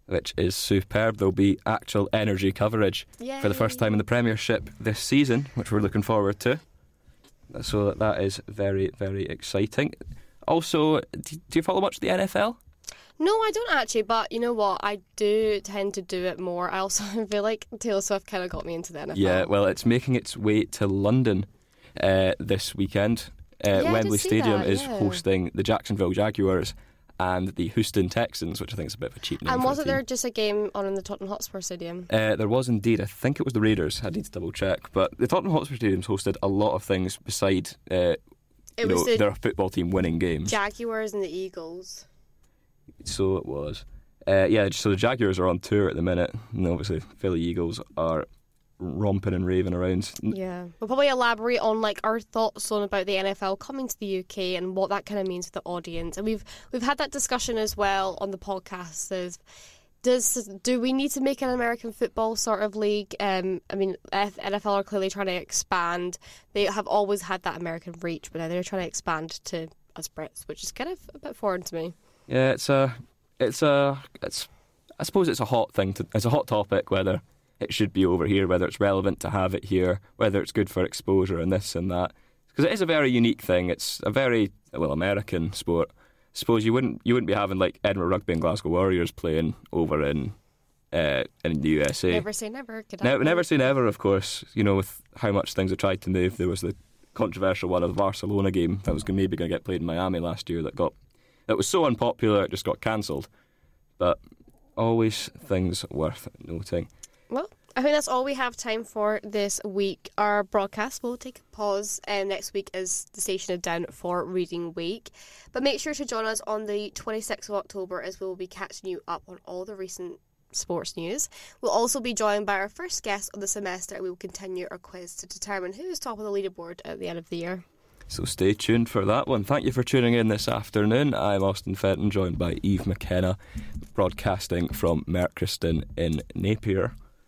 which is superb. There'll be actual energy coverage for the first time in the Premiership this season, which we're looking forward to. So that is very, very exciting. Also, do you follow much of the NFL? No, I don't actually, but you know what? I do tend to do it more. I also feel like Taylor Swift kind of got me into the NFL. Yeah, well, it's making its way to London this weekend. Wembley Stadium is hosting the Jacksonville Jaguars and the Houston Texans, which I think is a bit of a cheap name. And for wasn't the team. there just a game on in the Tottenham Hotspur Stadium? There was indeed. I think it was the Raiders. I need to double check. But the Tottenham Hotspur Stadium's hosted a lot of things beside their football team winning games. Jaguars and the Eagles. So it was. So the Jaguars are on tour at the minute, and obviously Philly Eagles are romping and raving around. Yeah, we'll probably elaborate on like our thoughts on about the NFL coming to the UK and what that kind of means for the audience. And we've had that discussion as well on the podcast. Do we need to make an American football sort of league? I mean, NFL are clearly trying to expand. They have always had that American reach, but now they're trying to expand to us Brits, which is kind of a bit foreign to me. Yeah, I suppose it's a hot thing. It's a hot topic whether it should be over here, whether it's relevant to have it here, whether it's good for exposure and this and that. Because it is a very unique thing. It's a very American sport. I suppose you wouldn't be having like Edinburgh Rugby and Glasgow Warriors playing over in the USA. Never say never. Never say never, of course. You know, with how much things have tried to move. There was the controversial one of the Barcelona game that was maybe going to get played in Miami last year that was so unpopular it just got cancelled. But always things worth noting. Well, I think that's all we have time for this week. Our broadcast will take a pause, and next week is the station is down for Reading Week. But make sure to join us on the 26th of October as we will be catching you up on all the recent sports news. We'll also be joined by our first guest of the semester, and we will continue our quiz to determine who is top of the leaderboard at the end of the year. So stay tuned for that one. Thank you for tuning in this afternoon. I'm Austin Fenton, joined by Eve McKenna, broadcasting from Mercriston in Napier.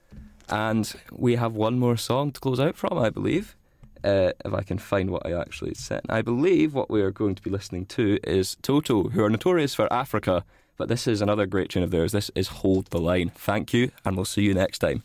And we have one more song to close out from, I believe. If I can find what I actually said. I believe what we are going to be listening to is Toto, who are notorious for Africa, but this is another great tune of theirs. This is Hold the Line. Thank you, and we'll see you next time.